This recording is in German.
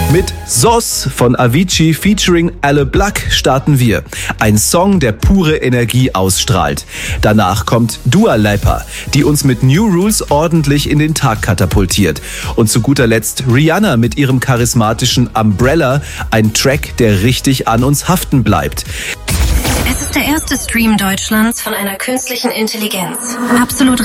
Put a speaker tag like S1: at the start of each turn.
S1: Mit SOS von Avicii featuring Alle Black starten wir. Ein Song, der pure Energie ausstrahlt. Danach kommt Dua Lipa, die uns mit New Rules ordentlich in den Tag katapultiert. Und zu guter Letzt Rihanna mit ihrem charismatischen Umbrella, ein Track, der richtig an uns haften bleibt.
S2: Es ist der erste Stream Deutschlands von einer künstlichen Intelligenz. Absolut